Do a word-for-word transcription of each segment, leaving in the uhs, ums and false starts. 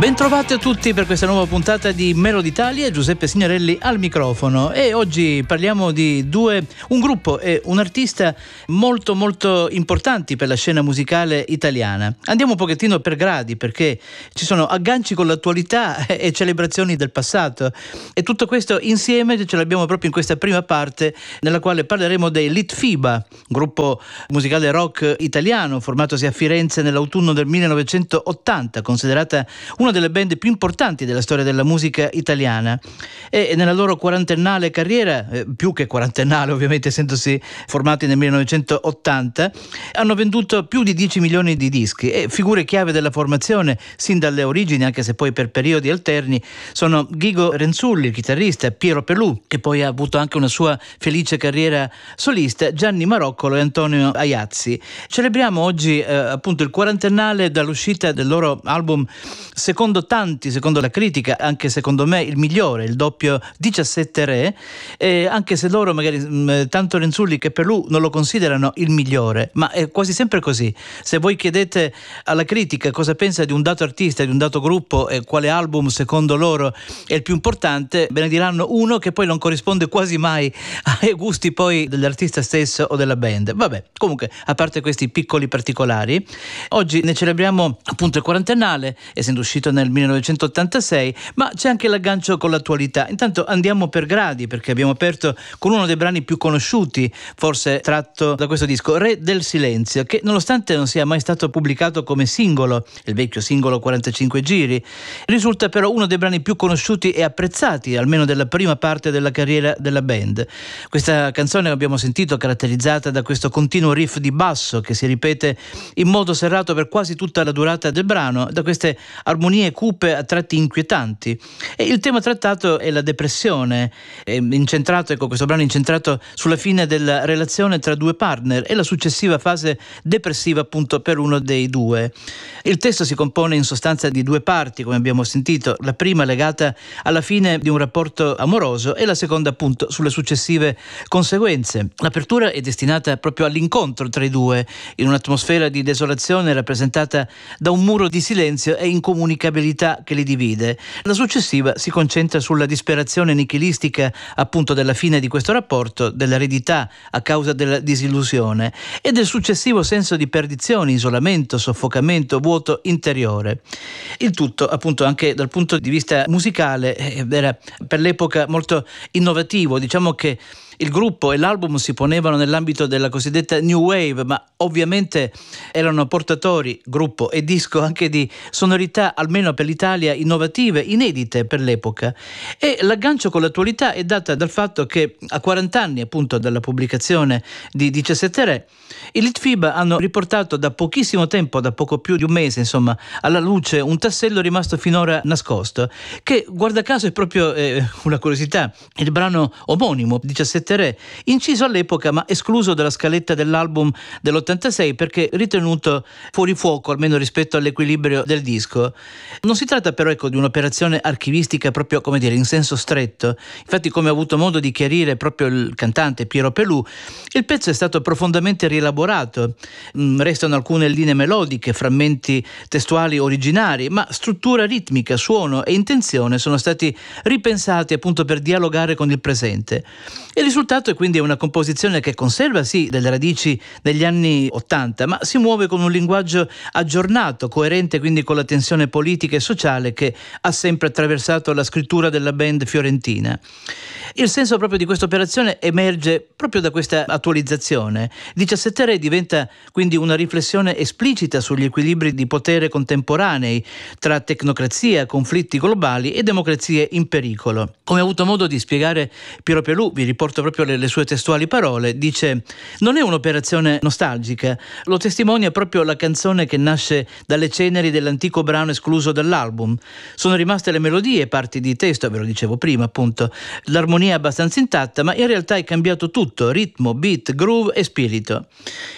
Bentrovati a tutti per questa nuova puntata di Melody Italia, Giuseppe Signorelli al microfono, e oggi parliamo di due, un gruppo e un artista molto molto importanti per la scena musicale italiana. Andiamo un pochettino per gradi, perché ci sono agganci con l'attualità e celebrazioni del passato, e tutto questo insieme ce l'abbiamo proprio in questa prima parte, nella quale parleremo dei Litfiba, gruppo musicale rock italiano formatosi a Firenze nell'autunno del millenovecentottanta, considerata una delle band più importanti della storia della musica italiana, e nella loro quarantennale carriera, eh, più che quarantennale ovviamente essendosi formati nel millenovecentottanta, hanno venduto più di dieci milioni di dischi, e figure chiave della formazione sin dalle origini, anche se poi per periodi alterni, sono Ghigo Renzulli, il chitarrista, Piero Pelù, che poi ha avuto anche una sua felice carriera solista, Gianni Maroccolo e Antonio Aiazzi. Celebriamo oggi eh, appunto il quarantennale dall'uscita del loro album, secondo tanti, secondo la critica, anche secondo me il migliore, il doppio diciassette Re, e anche se loro magari mh, tanto Renzulli che Pelù non lo considerano il migliore, ma è quasi sempre così. Se voi chiedete alla critica cosa pensa di un dato artista, di un dato gruppo, e quale album secondo loro è il più importante, ve ne diranno uno che poi non corrisponde quasi mai ai gusti poi dell'artista stesso o della band. Vabbè, comunque, a parte questi piccoli particolari, oggi ne celebriamo appunto il quarantennale, essendo uscito nel millenovecentottantasei, ma c'è anche l'aggancio con l'attualità. Intanto andiamo per gradi, perché abbiamo aperto con uno dei brani più conosciuti, forse tratto da questo disco, Re del Silenzio, che nonostante non sia mai stato pubblicato come singolo, il vecchio singolo quarantacinque giri, risulta però uno dei brani più conosciuti e apprezzati, almeno della prima parte della carriera della band. Questa canzone, abbiamo sentito, caratterizzata da questo continuo riff di basso che si ripete in modo serrato per quasi tutta la durata del brano, da queste armonie cupe a tratti inquietanti, e il tema trattato è la depressione, è incentrato, ecco, questo brano è incentrato sulla fine della relazione tra due partner e la successiva fase depressiva appunto per uno dei due. Il testo si compone in sostanza di due parti, come abbiamo sentito, la prima legata alla fine di un rapporto amoroso e la seconda appunto sulle successive conseguenze. L'apertura è destinata proprio all'incontro tra i due, in un'atmosfera di desolazione rappresentata da un muro di silenzio e incomunicabilità che li divide. La successiva si concentra sulla disperazione nichilistica appunto della fine di questo rapporto, dell'eredità a causa della disillusione e del successivo senso di perdizione, isolamento, soffocamento, vuoto interiore. Il tutto appunto anche dal punto di vista musicale era per l'epoca molto innovativo. Diciamo che il gruppo e l'album si ponevano nell'ambito della cosiddetta New Wave, ma ovviamente erano portatori, gruppo e disco, anche di sonorità, almeno per l'Italia, innovative, inedite per l'epoca. E l'aggancio con l'attualità è data dal fatto che a quaranta anni appunto dalla pubblicazione di diciassette Re, i Litfiba hanno riportato da pochissimo tempo, da poco più di un mese insomma, alla luce un tassello rimasto finora nascosto, che guarda caso è proprio eh, una curiosità, il brano omonimo diciassette Re, inciso all'epoca ma escluso dalla scaletta dell'album dell'ottantasei perché ritenuto fuori fuoco, almeno rispetto all'equilibrio del disco. Non si tratta però ecco di un'operazione archivistica proprio, come dire, in senso stretto. Infatti, come ha avuto modo di chiarire proprio il cantante Piero Pelù, il pezzo è stato profondamente rielaborato. Restano alcune linee melodiche, frammenti testuali originari, ma struttura ritmica, suono e intenzione sono stati ripensati appunto per dialogare con il presente. Il risultato è quindi una composizione che conserva sì delle radici degli anni ottanta, ma si muove con un linguaggio aggiornato, coerente quindi con la tensione politica e sociale che ha sempre attraversato la scrittura della band fiorentina. Il senso proprio di questa operazione emerge proprio da questa attualizzazione. diciassette Re diventa quindi una riflessione esplicita sugli equilibri di potere contemporanei tra tecnocrazia, conflitti globali e democrazie in pericolo. Come ha avuto modo di spiegare Piero Pelù, vi riporto proprio le, le sue testuali parole, dice: non è un'operazione nostalgica, lo testimonia proprio la canzone che nasce dalle ceneri dell'antico brano escluso dall'album. Sono rimaste le melodie, parti di testo, ve lo dicevo prima appunto, l'armonia è abbastanza intatta, ma in realtà è cambiato tutto: ritmo, beat, groove e spirito.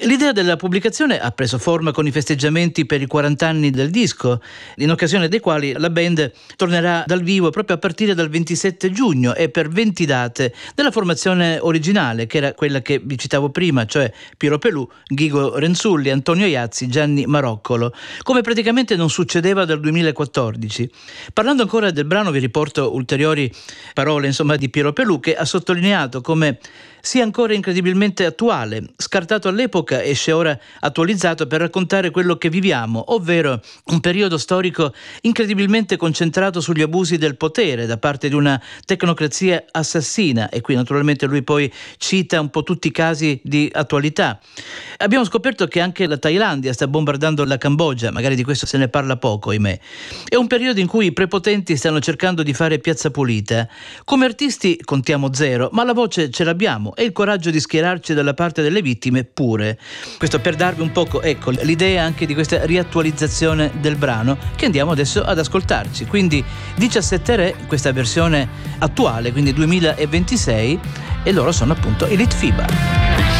L'idea della pubblicazione ha preso forma con i festeggiamenti per i quaranta anni del disco, in occasione dei quali la band tornerà dal vivo proprio a partire dal ventisette giugno e per venti date della formazione originale, che era quella che vi citavo prima, cioè Piero Pelù, Ghigo Renzulli, Antonio Iazzi, Gianni Maroccolo, come praticamente non succedeva dal duemilaquattordici. Parlando ancora del brano vi riporto ulteriori parole insomma di Piero Pelù, che ha sottolineato come sia ancora incredibilmente attuale, scartato all'epoca, esce ora attualizzato per raccontare quello che viviamo, ovvero un periodo storico incredibilmente concentrato sugli abusi del potere da parte di una tecnocrazia assassina, e qui naturalmente lui poi cita un po' tutti i casi di attualità. Abbiamo scoperto che anche la Thailandia sta bombardando la Cambogia, magari di questo se ne parla poco, ahimè. È un periodo in cui i prepotenti stanno cercando di fare piazza pulita. Come artisti contiamo zero, ma la voce ce l'abbiamo e il coraggio di schierarci dalla parte delle vittime pure. Questo per darvi un poco, ecco, l'idea anche di questa riattualizzazione del brano che andiamo adesso ad ascoltarci. Quindi diciassette Re, questa versione attuale, quindi duemilaventisei, e loro sono appunto i Litfiba.